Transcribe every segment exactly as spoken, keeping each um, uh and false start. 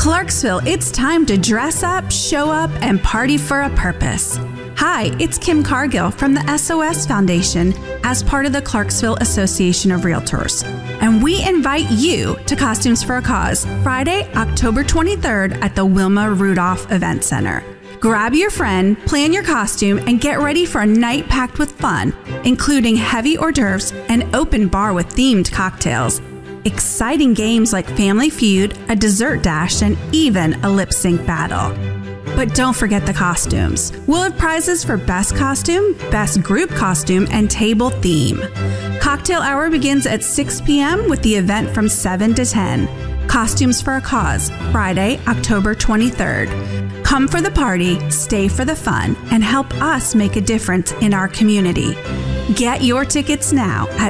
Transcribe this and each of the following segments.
Clarksville, it's time to dress up, show up, and party for a purpose. Hi, it's Kim Cargill from the S O S Foundation as part of the Clarksville Association of Realtors. And we invite you to Costumes for a Cause, Friday, October twenty-third at the Wilma Rudolph Event Center. Grab your friend, plan your costume, and get ready for a night packed with fun, including heavy hors d'oeuvres, an open bar with themed cocktails, exciting games like Family Feud, a dessert dash, and even a lip sync battle. But don't forget the costumes. We'll have prizes for best costume, best group costume, and table theme. Cocktail hour begins at six p.m. with the event from seven to ten. Costumes for a Cause, Friday, October twenty-third. Come for the party, stay for the fun, and help us make a difference in our community. Get your tickets now at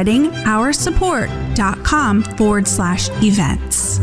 spreadingoursupport.com forward slash events.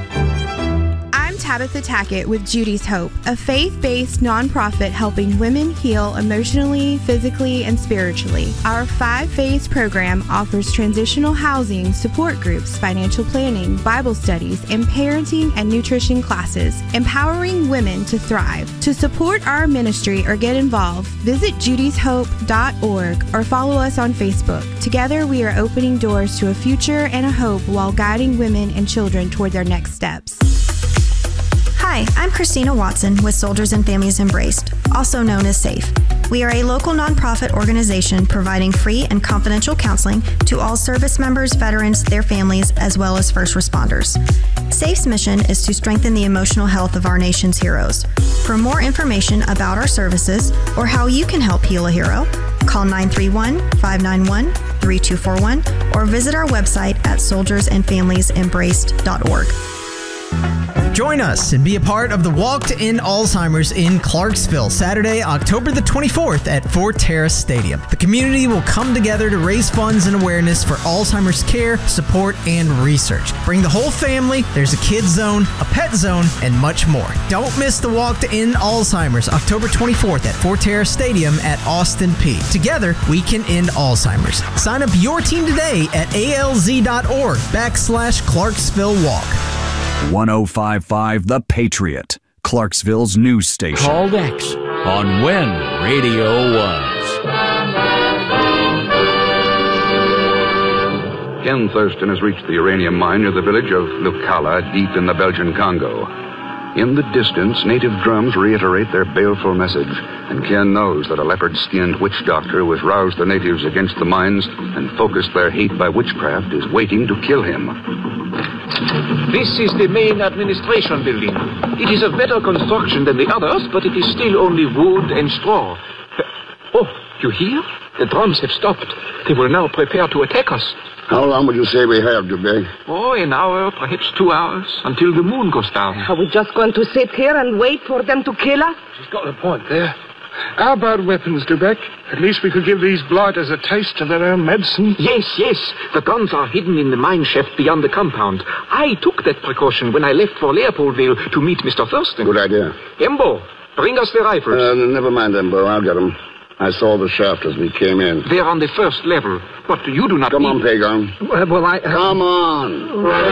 Tabitha Tackett with Judy's Hope, a faith-based nonprofit helping women heal emotionally, physically, and spiritually. Our five-phase program offers transitional housing, support groups, financial planning, Bible studies, and parenting and nutrition classes, empowering women to thrive. To support our ministry or get involved, visit judys hope dot org or follow us on Facebook. Together, we are opening doors to a future and a hope while guiding women and children toward their next steps. Hi, I'm Christina Watson with Soldiers and Families Embraced, also known as SAFE. We are a local nonprofit organization providing free and confidential counseling to all service members, veterans, their families, as well as first responders. SAFE's mission is to strengthen the emotional health of our nation's heroes. For more information about our services or how you can help heal a hero, call nine three one, five nine one, three two four one or visit our website at soldiers and families embraced dot org. Join us and be a part of the Walk to End Alzheimer's in Clarksville, Saturday, October the twenty-fourth at Fort Terrace Stadium. The community will come together to raise funds and awareness for Alzheimer's care, support, and research. Bring the whole family. There's a kids zone, a pet zone, and much more. Don't miss the Walk to End Alzheimer's, October twenty-fourth at Fort Terrace Stadium at Austin Peay. Together, we can end Alzheimer's. Sign up your team today at alz.org backslash Clarksville Walk. one oh five point five The Patriot, Clarksville's news station. Called X on When Radio Was. Ken Thurston has reached the uranium mine near the village of Lukala, deep in the Belgian Congo. In the distance, native drums reiterate their baleful message, and Ken knows that a leopard-skinned witch doctor who has roused the natives against the mines and focused their hate by witchcraft is waiting to kill him. This is the main administration building. It is of better construction than the others, but it is still only wood and straw. Oh, you hear? The drums have stopped. They will now prepare to attack us. How long would you say we have, Dubé? Oh, an hour, perhaps two hours, until the moon goes down. Are we just going to sit here and wait for them to kill us? She's got a point there. How about weapons, Dubeck? At least we could give these blighters a taste of their own medicine. Yes, yes. The guns are hidden in the mine shaft beyond the compound. I took that precaution when I left for Leopoldville to meet Mister Thurston. Good idea. Embo, bring us the rifles. Uh, never mind, Embo. I'll get them. I saw the shaft as we came in. They're on the first level. But you do not Come need... on, Pagon. Well, well I... Uh... Come on.